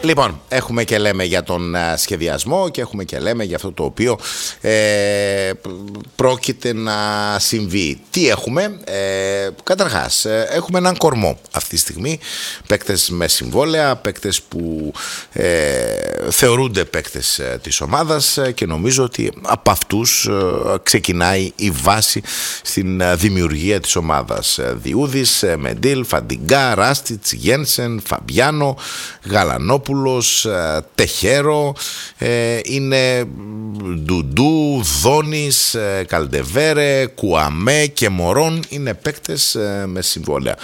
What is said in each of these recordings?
Λοιπόν, έχουμε και λέμε για τον σχεδιασμό και έχουμε και λέμε για αυτό το οποίο πρόκειται να συμβεί. Τι έχουμε? Καταρχάς, έχουμε έναν κορμό αυτή τη στιγμή. Παίκτες με συμβόλαια, παίκτες που θεωρούνται παίκτες της ομάδας και νομίζω ότι από αυτούς ξεκινάει η βάση στην δημιουργία της ομάδας. Διούδης, Μεντίλ, Φαντιγκά, Ράστιτς, Γένσεν, Φαμπιάνο, Γαλανόπουλος, Τεχέρο, είναι Ντουντού, Δόνης, Καλντεβέρε, Κουαμέ και Μωρόν, είναι παίκτες με συμβόλαια.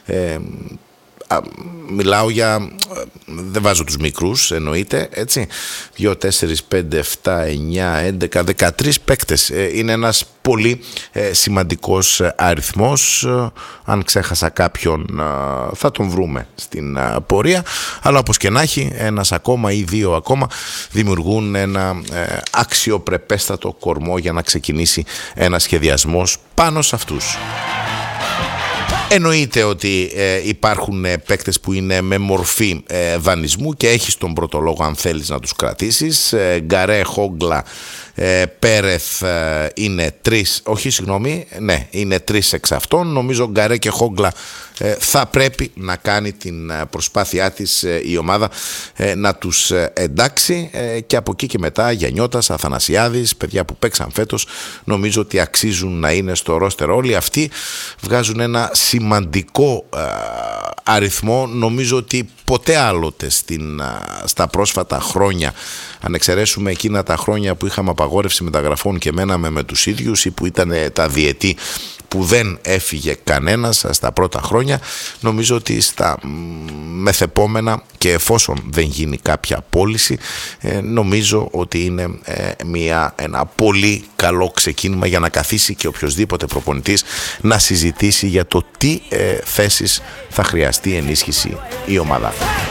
Μιλάω για, δεν βάζω τους μικρούς, εννοείται, έτσι, 2, 4, 5, 7, 9, 11, 13 παίκτες. Είναι ένας πολύ σημαντικός αριθμός. Αν ξέχασα κάποιον θα τον βρούμε στην πορεία, αλλά όπως και να έχει, ένας ακόμα ή δύο ακόμα δημιουργούν ένα αξιοπρεπέστατο κορμό για να ξεκινήσει ένας σχεδιασμός πάνω σε αυτούς. Εννοείται ότι υπάρχουν παίκτες που είναι με μορφή δανεισμού και έχεις τον πρώτο λόγο αν θέλεις να τους κρατήσεις. Γκαρέ, Χόγκλα, Πέρεθ είναι είναι τρεις εξ αυτών. Νομίζω Γκαρέ και Χόγκλα θα πρέπει να κάνει την προσπάθειά της η ομάδα να τους εντάξει, και από εκεί και μετά Γιαννιώτας, Αθανασιάδης, παιδιά που παίξαν φέτος, νομίζω ότι αξίζουν να είναι στο ρόστερ. Όλοι αυτοί βγάζουν ένα σημαντικό αριθμό. Νομίζω ότι ποτέ άλλοτε στα πρόσφατα χρόνια, αν εξαιρέσουμε εκείνα τα χρόνια που είχαμε απαγόρευση μεταγραφών και μέναμε με τους ίδιους ή που ήταν τα διετή που δεν έφυγε κανένας στα πρώτα χρόνια, νομίζω ότι στα μεθεπόμενα και εφόσον δεν γίνει κάποια πώληση, νομίζω ότι είναι ένα πολύ καλό ξεκίνημα για να καθίσει και οποιοσδήποτε προπονητής να συζητήσει για το τι θέσεις θα χρειαστεί ενίσχυση η ομάδα.